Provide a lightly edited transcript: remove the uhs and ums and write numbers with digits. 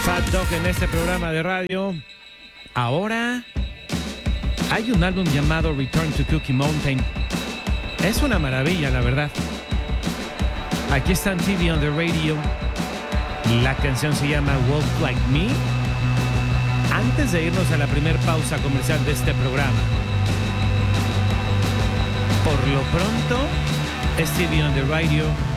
Fat Dog en este programa de radio. Ahora hay un álbum llamado Return to Cookie Mountain. Es una maravilla, la verdad. Aquí está en TV on the Radio. La canción se llama Walk Like Me. Antes de irnos a la primera pausa comercial de este programa, por lo pronto es TV on the Radio.